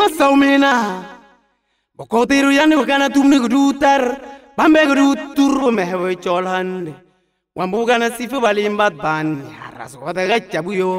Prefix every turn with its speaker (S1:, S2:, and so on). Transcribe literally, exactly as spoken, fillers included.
S1: saumena bokotiru yani wakana tumni gudutar bambe gudutur mehwe cholhande wambugana sifu balimbat ban raso kata gacha buyo